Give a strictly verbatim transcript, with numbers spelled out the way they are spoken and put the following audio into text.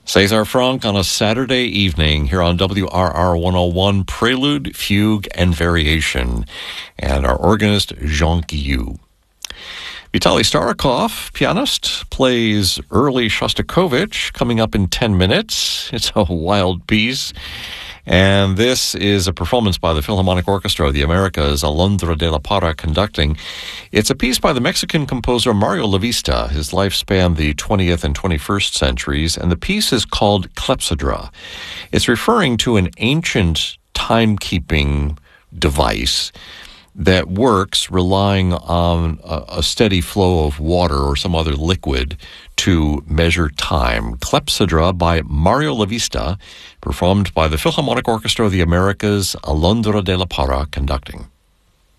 Cesar Franck on a Saturday evening here on W R R one oh one, Prelude, Fugue, and Variation, and our organist, Jean Guillou. Vitaly Starakov, pianist, plays early Shostakovich, coming up in ten minutes. It's a wild piece. And this is a performance by the Philharmonic Orchestra of the Americas, Alondra de la Parra conducting. It's a piece by the Mexican composer Mario Lavista. His life spanned the twentieth and twenty-first centuries, and the piece is called Clepsydra. It's referring to an ancient timekeeping device that works relying on a, a steady flow of water or some other liquid to measure time. Clepsydra by Mario Lavista, performed by the Philharmonic Orchestra of the Americas, Alondra de la Parra conducting.